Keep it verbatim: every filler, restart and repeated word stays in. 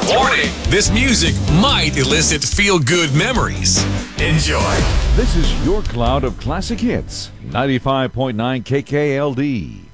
Warning, this music might elicit feel-good memories. Enjoy. This is your cloud of classic hits, ninety-five point nine K K L D.